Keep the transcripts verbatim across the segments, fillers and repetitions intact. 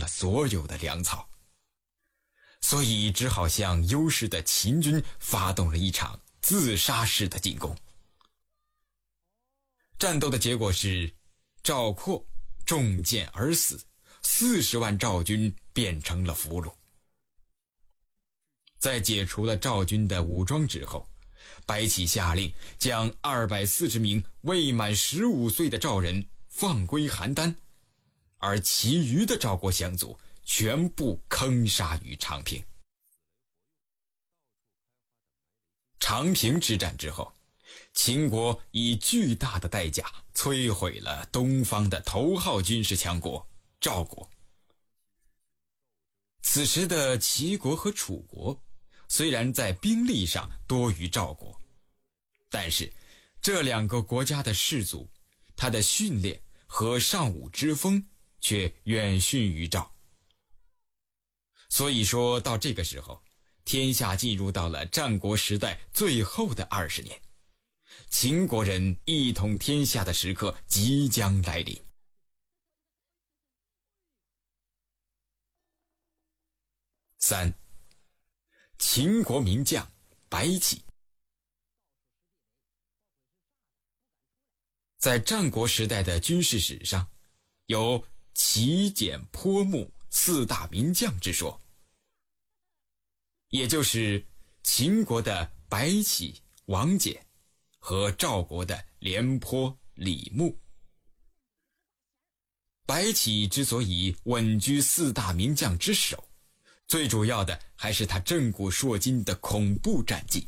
了所有的粮草，所以只好向优势的秦军发动了一场自杀式的进攻。战斗的结果是赵括中箭而死，四十万赵军变成了俘虏。在解除了赵军的武装之后，白起下令将二百四十名未满十五岁的赵人放归邯郸，而其余的赵国降卒全部坑杀于长平。长平之战之后，秦国以巨大的代价摧毁了东方的头号军事强国赵国。此时的齐国和楚国虽然在兵力上多于赵国，但是这两个国家的士卒，他的训练和尚武之风却远逊于赵。所以说到这个时候，天下进入到了战国时代最后的二十年，秦国人一统天下的时刻即将来临。三，秦国名将白起。在战国时代的军事史上，有齐简颇穆四大名将之说，也就是秦国的白起、王翦和赵国的廉颇、李牧。白起之所以稳居四大名将之首，最主要的还是他震古烁今的恐怖战绩。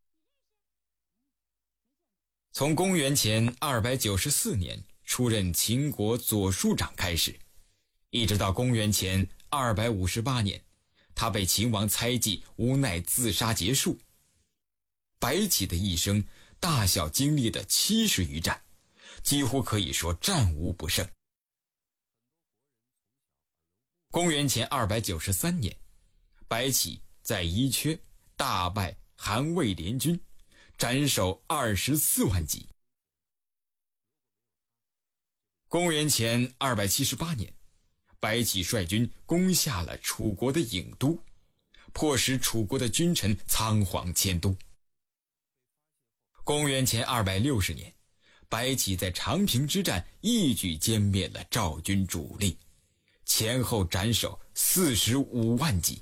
从公元前二百九十四年出任秦国左庶长开始，一直到公元前二百五十八年，他被秦王猜忌，无奈自杀结束。白起的一生大小经历了七十余战，几乎可以说战无不胜。公元前二百九十三年，白起在伊阙大败韩魏联军，斩首二十四万级。公元前二百七十八年，白起率军攻下了楚国的郢都，迫使楚国的君臣仓皇迁都。公元前二百六十年，白起在长平之战一举歼灭了赵军主力，前后斩首四十五万级。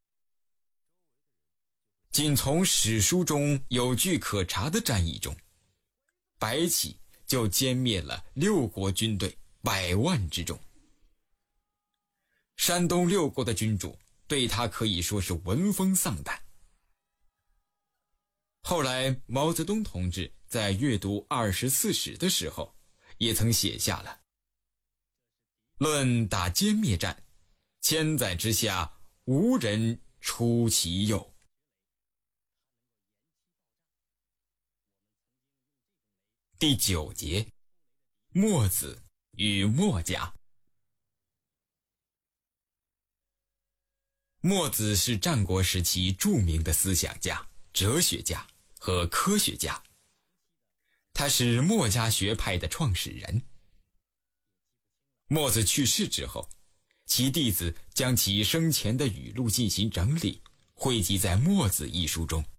仅从史书中有据可查的战役中，白起就歼灭了六国军队百万之众。山东六国的君主对他可以说是闻风丧胆。后来毛泽东同志在阅读二十四史的时候，也曾写下了论打歼灭战，千载之下无人出其右。第九节，墨子与墨家。墨子是战国时期著名的思想家、哲学家和科学家，他是墨家学派的创始人。墨子去世之后，其弟子将其生前的语录进行整理，汇集在《墨子》一书中。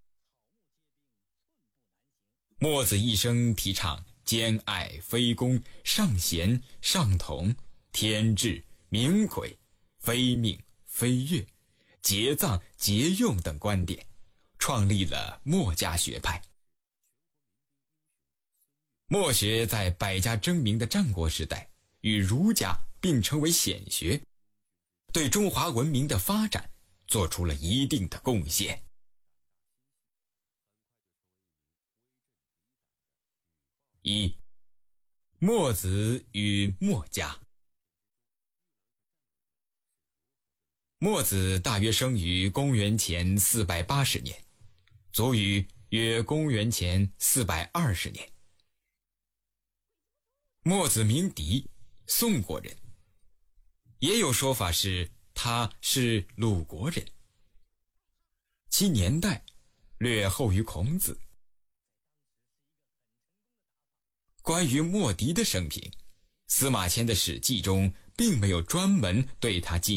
墨子一生提倡兼爱非攻、尚贤尚同、天志明鬼、非命非乐、节葬节用等观点，创立了墨家学派。墨学在百家争鸣的战国时代与儒家并称为显学，对中华文明的发展做出了一定的贡献。一、墨子与墨家。墨子大约生于公元前四百八十年，卒于约公元前四百二十年。墨子名狄，宋国人，也有说法是他是鲁国人，其年代略后于孔子。关于墨翟的生平，司马迁的史记中并没有专门对他进